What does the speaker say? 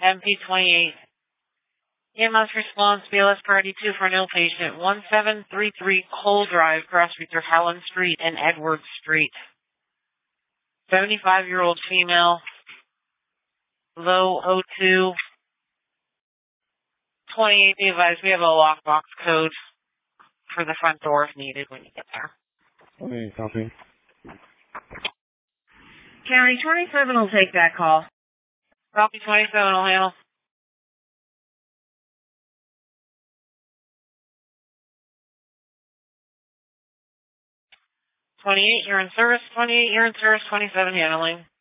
MP28. EMS response, BLS priority 2 for an ill patient, 1733 Cole Drive, cross between Helen Street and Edwards Street. 75-year-old female, low O2. 28, be advised, we have a lockbox code for the front door if needed when you get there. Okay, copy. County 27 will take that call. Copy 27 will handle. 28, you're in service. 28, you're in service. 27 handling.